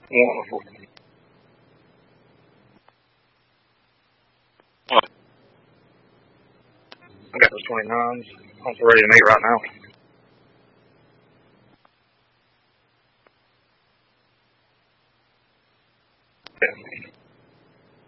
Wonderful. I got those 29s. I'm ready to meet right now. Yeah.